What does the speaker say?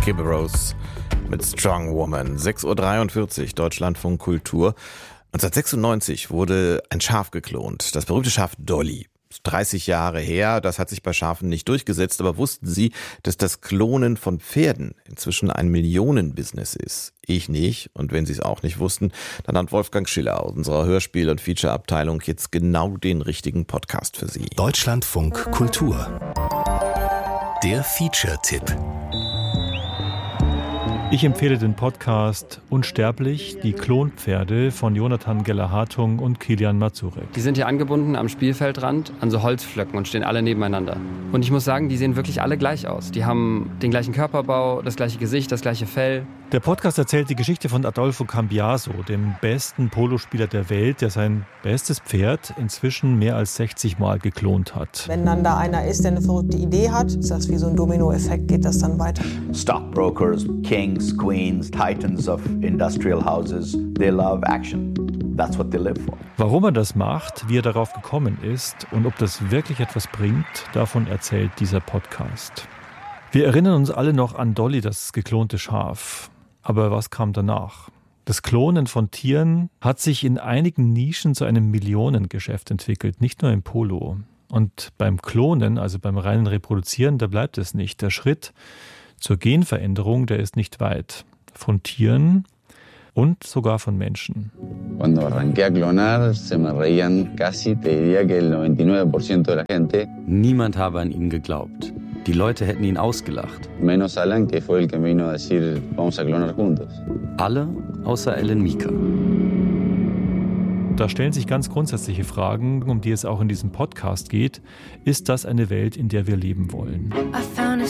Kim Rose mit Strong Woman. 6.43 Uhr, Deutschlandfunk Kultur. 1996 wurde ein Schaf geklont, das berühmte Schaf Dolly. 30 Jahre her, das hat sich bei Schafen nicht durchgesetzt, aber wussten Sie, dass das Klonen von Pferden inzwischen ein Millionenbusiness ist? Ich nicht, und wenn Sie es auch nicht wussten, dann hat Wolfgang Schiller aus unserer Hörspiel- und Feature-Abteilung jetzt genau den richtigen Podcast für Sie. Deutschlandfunk Kultur. Der Feature-Tipp. Ich empfehle den Podcast Unsterblich, die Klonpferde von Jonathan Geller-Hartung und Kilian Mazurek. Die sind hier angebunden am Spielfeldrand an so Holzpflöcken und stehen alle nebeneinander. Und ich muss sagen, die sehen wirklich alle gleich aus. Die haben den gleichen Körperbau, das gleiche Gesicht, das gleiche Fell. Der Podcast erzählt die Geschichte von Adolfo Cambiaso, dem besten Polospieler der Welt, der sein bestes Pferd inzwischen mehr als 60 Mal geklont hat. Wenn dann da einer ist, der eine verrückte Idee hat, ist das wie so ein Dominoeffekt, geht das dann weiter. Stockbrokers, kings, queens, titans of industrial houses, they love action. That's what they live for. Warum er das macht, wie er darauf gekommen ist und ob das wirklich etwas bringt, davon erzählt dieser Podcast. Wir erinnern uns alle noch an Dolly, das geklonte Schaf. Aber was kam danach? Das Klonen von Tieren hat sich in einigen Nischen zu einem Millionengeschäft entwickelt, nicht nur im Polo. Und beim Klonen, also beim reinen Reproduzieren, da bleibt es nicht. Der Schritt zur Genveränderung, der ist nicht weit. Von Tieren und sogar von Menschen. Cuando arranqué a clonar, se me reían casi, te diría que el 99% de la gente. Niemand habe an ihn geglaubt. Die Leute hätten ihn ausgelacht. Menos Alan, que fue el que me vino a decir, vamos a clonar juntos. Alle außer Ellen Mika. Da stellen sich ganz grundsätzliche Fragen, um die es auch in diesem Podcast geht. Ist das eine Welt, in der wir leben wollen?